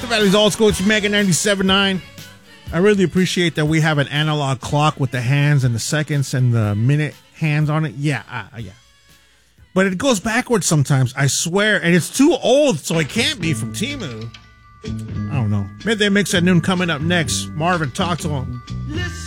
Valley's Old School. It's Mega 97.9. I really appreciate that we have an analog clock with the hands and the seconds and the minute hands on it. Yeah. But it goes backwards sometimes, I swear. And it's too old, so it can't be from Temu. I don't know. Midday Mix at noon coming up next. Marvin, talk to him.